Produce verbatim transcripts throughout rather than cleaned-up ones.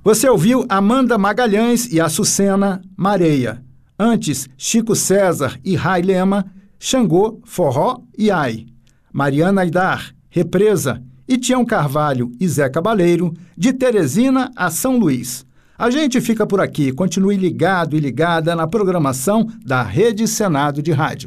Você ouviu Amanda Magalhães e Açucena, Mareia. Antes, Chico César e Rai Lema, Xangô, Forró e Ai. Mariana Aidar, Represa, e Tião Carvalho e Zé Cabaleiro, de Teresina a São Luís. A gente fica por aqui. Continue ligado e ligada na programação da Rede Senado de Rádio.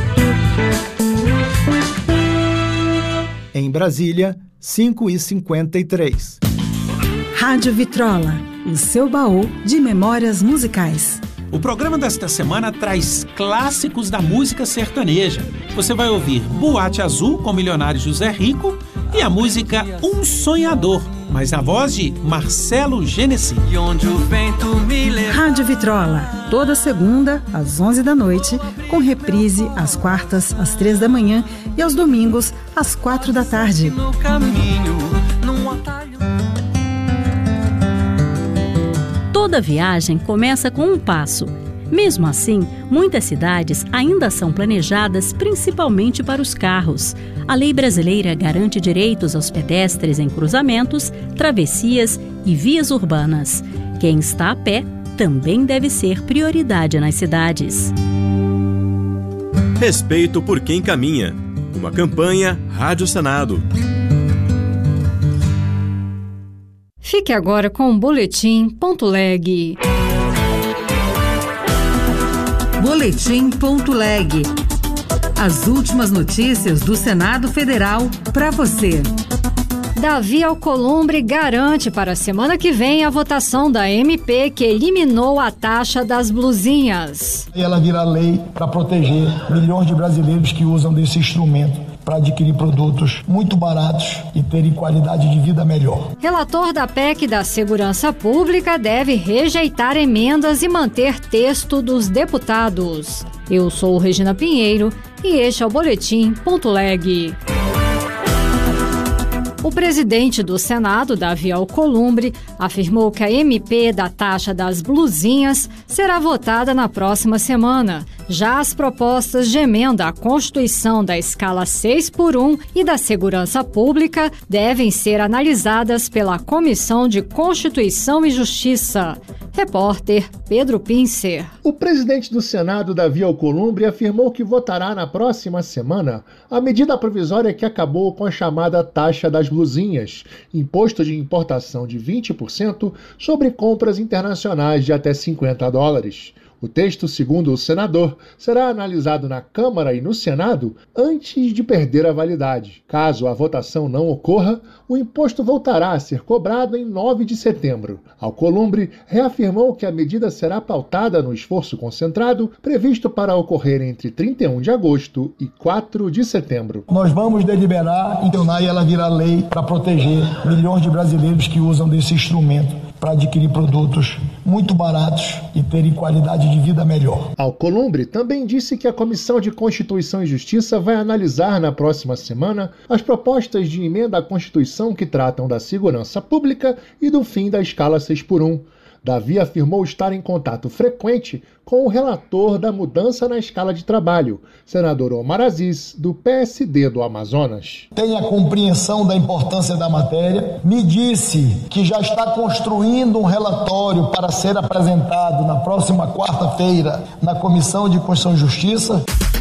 Em Brasília, cinco e cinquenta e três. Rádio Vitrola, o seu baú de memórias musicais. O programa desta semana traz clássicos da música sertaneja. Você vai ouvir Boate Azul com o milionário José Rico e a música Um Sonhador, mas na voz de Marcelo Genesi. Rádio Vitrola, toda segunda às onze da noite, com reprise às quartas às três da manhã e aos domingos às quatro da tarde. Toda viagem começa com um passo. Mesmo assim, muitas cidades ainda são planejadas principalmente para os carros. A lei brasileira garante direitos aos pedestres em cruzamentos, travessias e vias urbanas. Quem está a pé também deve ser prioridade nas cidades. Respeito por quem caminha. Uma campanha Rádio Senado. Fique agora com o Boletim Ponto Leg. Boletim Ponto Leg. As últimas notícias do Senado Federal para você. Davi Alcolumbre garante para a semana que vem a votação da M P que eliminou a taxa das blusinhas. Ela vira lei para proteger milhões de brasileiros que usam desse instrumento para adquirir produtos muito baratos e terem qualidade de vida melhor. Relator da P E C da Segurança Pública deve rejeitar emendas e manter texto dos deputados. Eu sou Regina Pinheiro e este é o Boletim Ponto Leg. O presidente do Senado, Davi Alcolumbre, afirmou que a M P da taxa das blusinhas será votada na próxima semana. Já as propostas de emenda à Constituição da escala seis por um e da Segurança Pública devem ser analisadas pela Comissão de Constituição e Justiça. Repórter Pedro Pincer. O presidente do Senado, Davi Alcolumbre, afirmou que votará na próxima semana a medida provisória que acabou com a chamada taxa das blusinhas, imposto de importação de vinte por cento sobre compras internacionais de até cinquenta dólares. O texto, segundo o senador, será analisado na Câmara e no Senado antes de perder a validade. Caso a votação não ocorra, o imposto voltará a ser cobrado em nove de setembro. Alcolumbre reafirmou que a medida será pautada no esforço concentrado previsto para ocorrer entre trinta e um de agosto e quatro de setembro. Nós vamos deliberar e tornar ela virar lei para proteger milhões de brasileiros que usam desse instrumento para adquirir produtos muito baratos e terem qualidade de vida melhor. Alcolumbre também disse que a Comissão de Constituição e Justiça vai analisar na próxima semana as propostas de emenda à Constituição que tratam da segurança pública e do fim da escala seis por um. Davi afirmou estar em contato frequente com o relator da mudança na escala de trabalho, senador Omar Aziz, do P S D do Amazonas. Tem a compreensão da importância da matéria, me disse que já está construindo um relatório para ser apresentado na próxima quarta-feira na Comissão de Constituição e Justiça.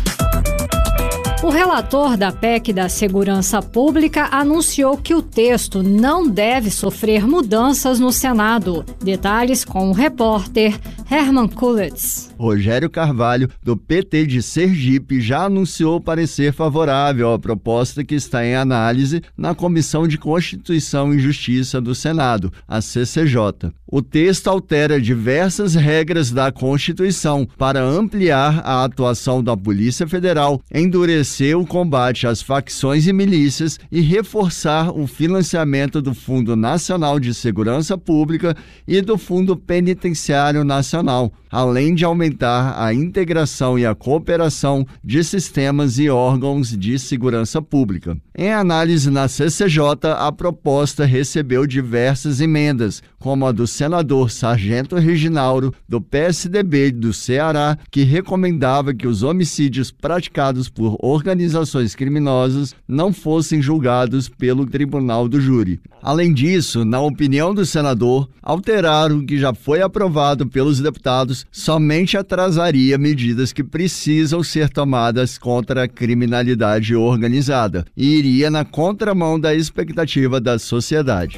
O relator da P E C da Segurança Pública anunciou que o texto não deve sofrer mudanças no Senado. Detalhes com o repórter Herman Kulitz. Rogério Carvalho, do P T de Sergipe, já anunciou parecer favorável à proposta que está em análise na Comissão de Constituição e Justiça do Senado, a C C J. O texto altera diversas regras da Constituição para ampliar a atuação da Polícia Federal, endurecer o combate às facções e milícias e reforçar o financiamento do Fundo Nacional de Segurança Pública e do Fundo Penitenciário Nacional, além de aumentar aumentar a integração e a cooperação de sistemas e órgãos de segurança pública. Em análise na C C J, a proposta recebeu diversas emendas, como a do senador Sargento Reginauro, do P S D B do Ceará, que recomendava que os homicídios praticados por organizações criminosas não fossem julgados pelo Tribunal do Júri. Além disso, na opinião do senador, alterar o que já foi aprovado pelos deputados somente atrasaria medidas que precisam ser tomadas contra a criminalidade organizada e iria na contramão da expectativa da sociedade.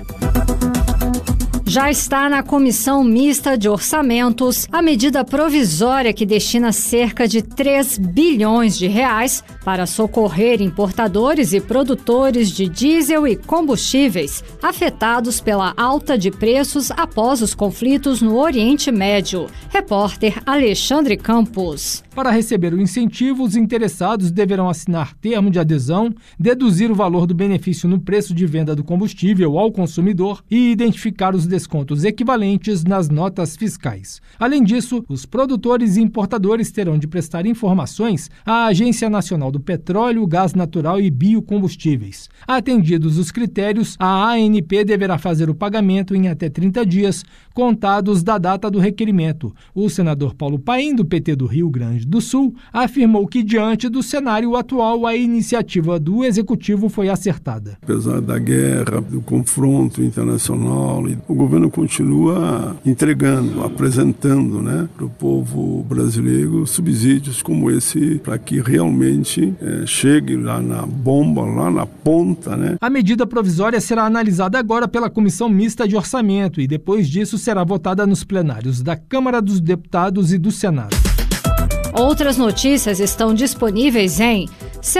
Já está na Comissão Mista de Orçamentos a medida provisória que destina cerca de três bilhões de reais para socorrer importadores e produtores de diesel e combustíveis afetados pela alta de preços após os conflitos no Oriente Médio. Repórter Alexandre Campos. Para receber o incentivo, os interessados deverão assinar termo de adesão, deduzir o valor do benefício no preço de venda do combustível ao consumidor e identificar os descontos equivalentes nas notas fiscais. Além disso, os produtores e importadores terão de prestar informações à Agência Nacional do Petróleo, Gás Natural e Biocombustíveis. Atendidos os critérios, a A N P deverá fazer o pagamento em até trinta dias, contados da data do requerimento. O senador Paulo Paim, do P T do Rio Grande do Sul, afirmou que, diante do cenário atual, a iniciativa do Executivo foi acertada. Apesar da guerra, do confronto internacional, o governo continua entregando, apresentando, né, para o povo brasileiro subsídios como esse, para que realmente é, chegue lá na bomba, lá na ponta, né? A medida provisória será analisada agora pela Comissão Mista de Orçamento e, depois disso, será votada nos plenários da Câmara dos Deputados e do Senado. Outras notícias estão disponíveis em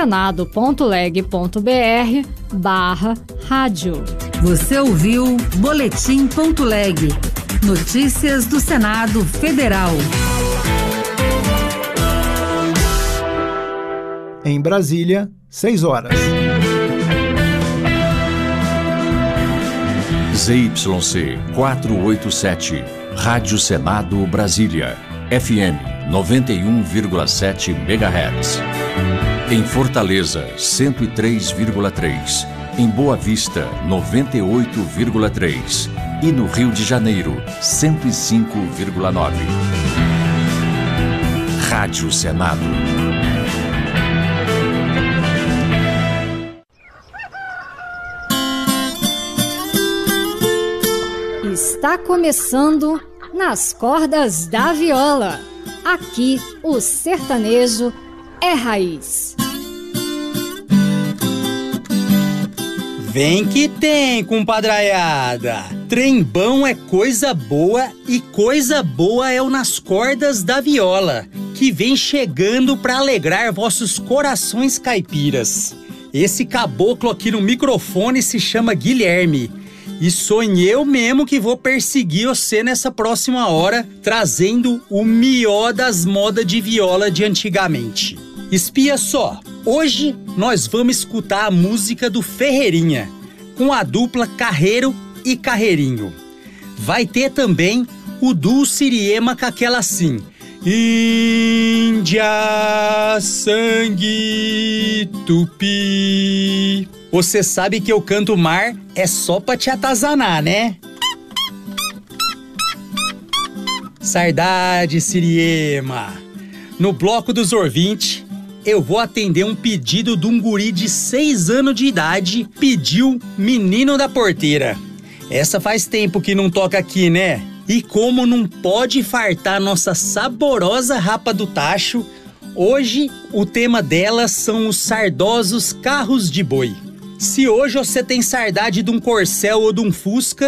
senado.leg.br barra rádio. Você ouviu Boletim.leg. Notícias do Senado Federal. Em Brasília, seis horas. Z Y C quatrocentos e oitenta e sete, Rádio Senado Brasília, F M noventa e um vírgula sete megahertz. Em Fortaleza, cento e três vírgula três. Em Boa Vista, noventa e oito vírgula três. E no Rio de Janeiro, cento e cinco vírgula nove. Rádio Senado. Está começando Nas Cordas da Viola. Aqui o sertanejo é raiz. Vem que tem, compadraiada. Trem bom é coisa boa e coisa boa é o Nas Cordas da Viola, que vem chegando para alegrar vossos corações caipiras. Esse caboclo aqui no microfone se chama Guilherme. E sou eu mesmo que vou perseguir você nessa próxima hora, trazendo o melhor das modas de viola de antigamente. Espia só, hoje nós vamos escutar a música do Ferreirinha, com a dupla Carreiro e Carreirinho. Vai ter também o duo Siriema com aquela assim: Índia, sangue, tupi. Você sabe que eu canto mar é só pra te atazanar, né? Saudade, Siriema. No bloco dos ouvintes, eu vou atender um pedido de um guri de seis anos de idade, pediu Menino da Porteira. Essa faz tempo que não toca aqui, né? E como não pode fartar nossa saborosa rapa do tacho, hoje o tema dela são os sardosos carros de boi. Se hoje você tem saudade de um Corcel ou de um Fusca,